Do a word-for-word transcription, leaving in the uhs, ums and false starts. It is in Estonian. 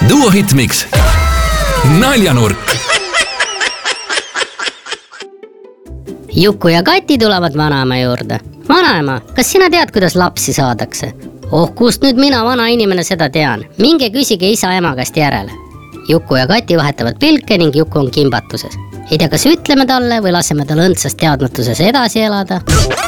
Duo Hitmix. Naljanurk. Juku ja Kati tulevad vanaema juurde. Vanaema, kas sina tead, kuidas lapsi saadakse? Oh, kust nüüd mina vana inimene seda tean? Minge küsige isa ema käest järele. Juku ja Kati vahetavad pilke ning Juku on kimbatuses. Ei tea, kas ütleme talle või laseme tal õndsast teadmatuses edasi elada?